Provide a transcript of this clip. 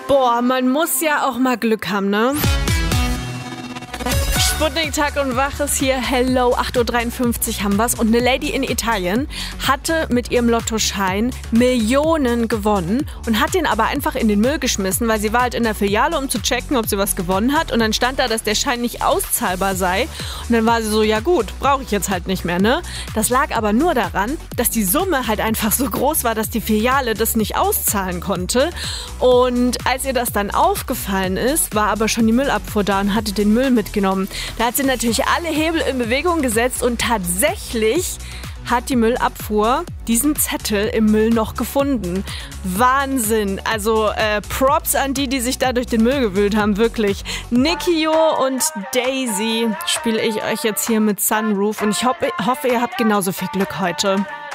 Boah, man muss ja auch mal Glück haben, ne? Sputnik, Tag und Wach ist hier. Hello, 8.53 Uhr haben wir's. Und eine Lady in Italien hatte mit ihrem Lottoschein Millionen gewonnen und hat den aber einfach in den Müll geschmissen, weil sie war halt in der Filiale, um zu checken, ob sie was gewonnen hat. Und dann stand da, dass der Schein nicht auszahlbar sei. Und dann war sie so, ja gut, brauche ich jetzt halt nicht mehr, ne? Das lag aber nur daran, dass die Summe halt einfach so groß war, dass die Filiale das nicht auszahlen konnte. Und als ihr das dann aufgefallen ist, war aber schon die Müllabfuhr da und hatte den Müll mitgenommen. Da hat sie natürlich alle Hebel in Bewegung gesetzt und tatsächlich hat die Müllabfuhr diesen Zettel im Müll noch gefunden. Wahnsinn! Also Props an die sich da durch den Müll gewühlt haben, wirklich. Nikio und Daisy spiele ich euch jetzt hier mit Sunroof und ich hoffe, ihr habt genauso viel Glück heute.